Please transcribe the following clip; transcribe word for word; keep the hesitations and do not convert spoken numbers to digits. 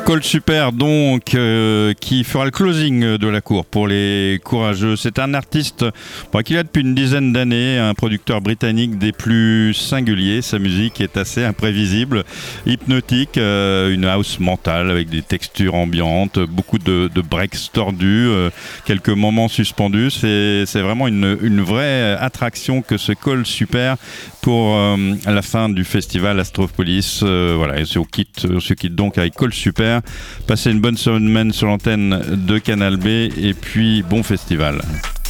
Col Super donc euh, qui fera le closing de la cour pour les courageux. C'est un artiste bon, qui est là depuis une dizaine d'années, un producteur britannique des plus singuliers. Sa musique est assez imprévisible, hypnotique, euh, une house mentale avec des textures ambiantes, beaucoup de, de breaks tordus, euh, quelques moments suspendus. C'est, c'est vraiment une, une vraie attraction que ce Col Super pour euh, la fin du festival Astropolis. Euh, voilà, et on, quitte, on se quitte donc avec Col Super. Passez une bonne semaine sur l'antenne de Canal B et puis bon festival.